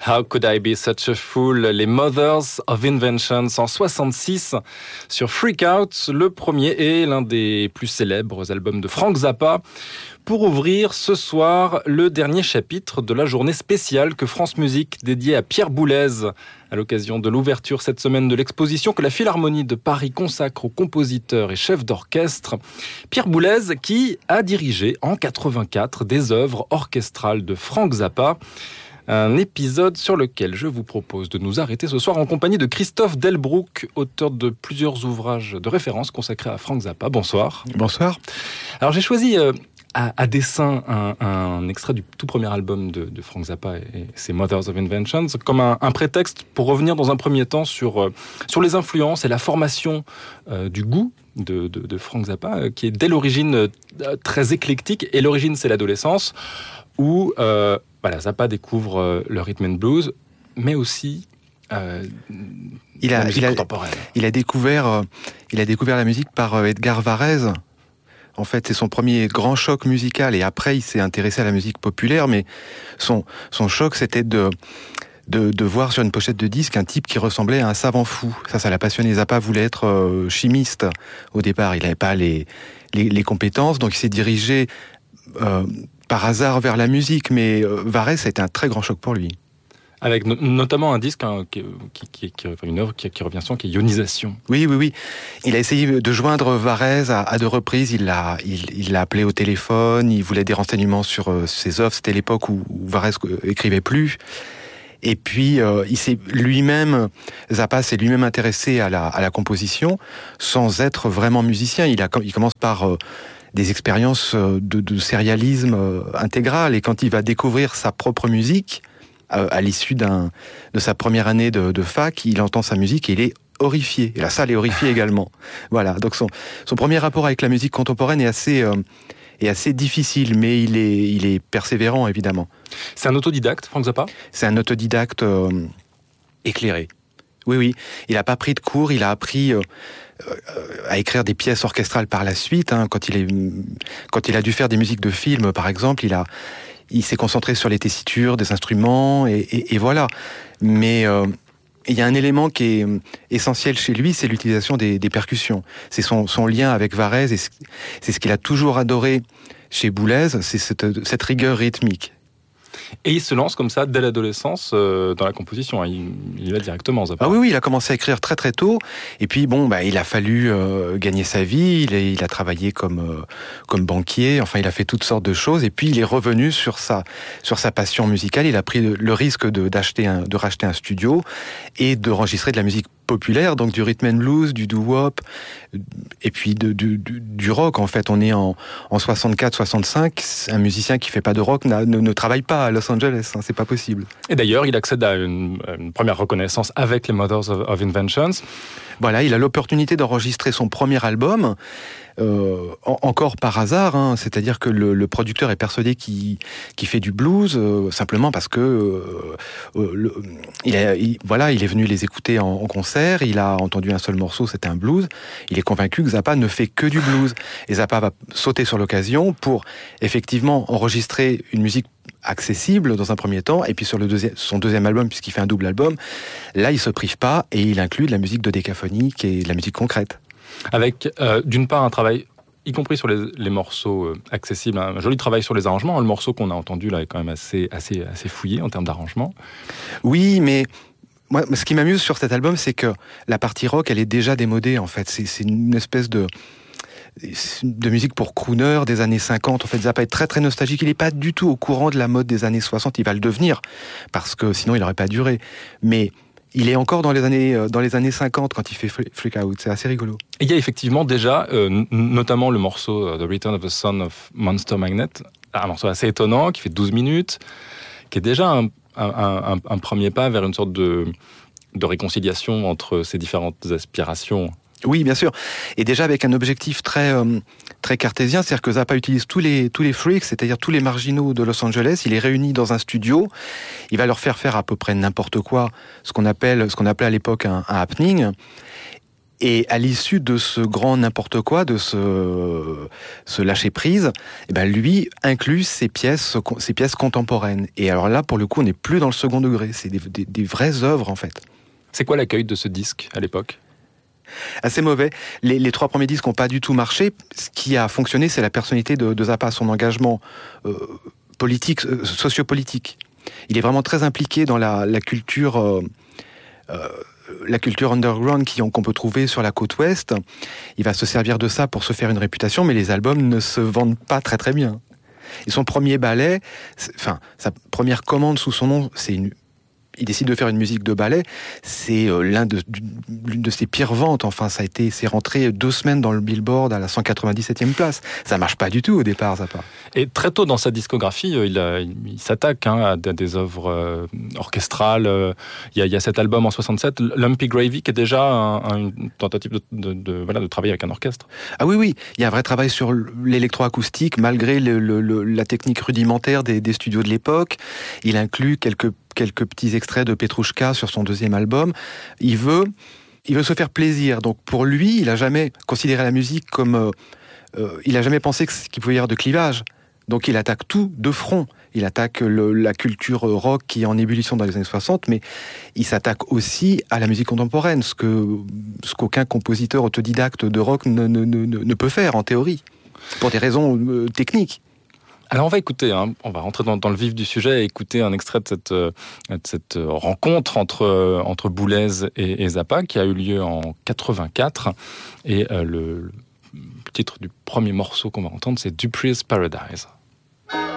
How Could I Be Such a Fool, les Mothers of Invention en 66 sur Freak Out, le premier et l'un des plus célèbres albums de Frank Zappa. Pour ouvrir ce soir le dernier chapitre de la journée spéciale que France Musique dédiée à Pierre Boulez à l'occasion de l'ouverture cette semaine de l'exposition que la Philharmonie de Paris consacre au compositeur et chef d'orchestre. Pierre Boulez qui a dirigé en 84 des œuvres orchestrales de Frank Zappa. Un épisode sur lequel je vous propose de nous arrêter ce soir en compagnie de Christophe Delbrück, auteur de plusieurs ouvrages de référence consacrés à Frank Zappa. Bonsoir. Bonsoir. Alors j'ai choisi à dessein un extrait du tout premier album de Frank Zappa et ses Mothers of Invention comme un prétexte pour revenir dans un premier temps sur les influences et la formation du goût de Frank Zappa qui est dès l'origine très éclectique, et l'origine c'est l'adolescence où Zappa découvre le rhythm and blues, mais aussi la musique contemporaine. Il a découvert la musique par Edgar Varèse. En fait, c'est son premier grand choc musical, et après, il s'est intéressé à la musique populaire, mais son choc, c'était de voir sur une pochette de disque un type qui ressemblait à un savant fou. Ça l'a passionné. Zappa voulait être chimiste au départ. Il n'avait pas les compétences, donc il s'est dirigé par hasard vers la musique, mais Varèse, ça a été un très grand choc pour lui. Avec notamment un disque, une œuvre qui revient souvent, qui est Ionisation. Oui. Il a essayé de joindre Varèse à deux reprises. Il l'a appelé au téléphone. Il voulait des renseignements sur ses œuvres. C'était l'époque où Varèse écrivait plus. Et puis, Zappa s'est lui-même intéressé à la composition sans être vraiment musicien. Il commence par des expériences de sérialisme intégral. Et quand il va découvrir sa propre musique, à l'issue de sa première année de fac, il entend sa musique et il est horrifié. Et la salle est horrifiée également. Voilà. Donc son premier rapport avec la musique contemporaine est assez difficile, mais il est persévérant, évidemment. C'est un autodidacte, Frank Zappa ? C'est un autodidacte éclairé. Oui. Il n'a pas pris de cours, il a appris à écrire des pièces orchestrales par la suite. Quand il a dû faire des musiques de films, par exemple, il s'est concentré sur les tessitures des instruments, et voilà. Mais il y a un élément qui est essentiel chez lui, c'est l'utilisation des percussions. C'est son lien avec Varèse, et c'est ce qu'il a toujours adoré chez Boulez, c'est cette rigueur rythmique. Et il se lance comme ça dès l'adolescence dans la composition. Il va directement, Zappa. Ah oui, il a commencé à écrire très très tôt. Et puis il a fallu gagner sa vie. Il a travaillé comme banquier. Enfin, il a fait toutes sortes de choses. Et puis il est revenu sur sa passion musicale. Il a pris le risque de racheter un studio et d'enregistrer de la musique populaire, donc du rhythm and blues, du doo-wop, et puis du rock. En fait, on est en 64-65. Un musicien qui fait pas de rock ne travaille pas à Los Angeles. C'est pas possible. Et d'ailleurs, il accède à une première reconnaissance avec les Mothers of Invention. Voilà, il a l'opportunité d'enregistrer son premier album, encore par hasard, c'est-à-dire que le producteur est persuadé qu'il fait du blues, simplement parce que il est venu les écouter en concert, il a entendu un seul morceau, c'était un blues, il est convaincu que Zappa ne fait que du blues, et Zappa va sauter sur l'occasion pour effectivement enregistrer une musique accessible dans un premier temps, et puis sur son deuxième album, puisqu'il fait un double album, là il se prive pas et il inclut de la musique dodécaphonique et de la musique concrète. Avec d'une part un travail, y compris sur les morceaux accessibles, un joli travail sur les arrangements. Le morceau qu'on a entendu là est quand même assez fouillé en termes d'arrangement. Oui, mais moi, ce qui m'amuse sur cet album, c'est que la partie rock, elle est déjà démodée en fait. C'est une espèce de musique pour crooner des années 50. En fait, Zappa est très très nostalgique. Il n'est pas du tout au courant de la mode des années 60. Il va le devenir, parce que sinon il n'aurait pas duré. Mais il est encore dans les années 50 quand il fait Freak Out. C'est assez rigolo. Et il y a effectivement déjà, notamment le morceau The Return of the Son of Monster Magnet, un morceau assez étonnant qui fait 12 minutes, qui est déjà un premier pas vers une sorte de réconciliation entre ces différentes aspirations. Oui, bien sûr. Et déjà avec un objectif très cartésien, c'est-à-dire que Zappa utilise tous les freaks, c'est-à-dire tous les marginaux de Los Angeles, il les réunit dans un studio, il va leur faire à peu près n'importe quoi, ce qu'on appelait à l'époque un happening. Et à l'issue de ce grand n'importe quoi, de ce lâcher-prise, lui inclut ses pièces contemporaines. Et alors là, pour le coup, on n'est plus dans le second degré. C'est des vraies œuvres, en fait. C'est quoi l'accueil de ce disque à l'époque ? Assez mauvais. Les 3 premiers disques n'ont pas du tout marché. Ce qui a fonctionné, c'est la personnalité de Zappa, son engagement politique, sociopolitique. Il est vraiment très impliqué dans la culture underground qu'on peut trouver sur la côte ouest. Il va se servir de ça pour se faire une réputation, mais les albums ne se vendent pas très très bien. Et son premier ballet, sa première commande sous son nom, il décide de faire une musique de ballet, c'est l'une de ses pires ventes. Enfin, c'est rentré 2 semaines dans le Billboard à la 197e place. Ça marche pas du tout au départ, Zappa. Et très tôt dans sa discographie, il s'attaque à des œuvres orchestrales. Il y a cet album en 67, Lumpy Gravy, qui est déjà une tentative de travailler avec un orchestre. Ah oui, il y a un vrai travail sur l'électroacoustique, malgré la technique rudimentaire des studios de l'époque. Il inclut quelques petits extraits de Petrouchka sur son 2e album. Il veut se faire plaisir. Donc pour lui, il n'a jamais considéré la musique comme... il n'a jamais pensé qu'il pouvait y avoir de clivage. Donc il attaque tout de front. Il attaque la culture rock qui est en ébullition dans les années 60, mais il s'attaque aussi à la musique contemporaine, ce qu'aucun compositeur autodidacte de rock ne peut faire en théorie, pour des raisons techniques. Alors on va écouter, on va rentrer dans le vif du sujet et écouter un extrait de cette rencontre entre Boulez et Zappa qui a eu lieu en 84. Et le titre du premier morceau qu'on va entendre, c'est Dupree's Paradise.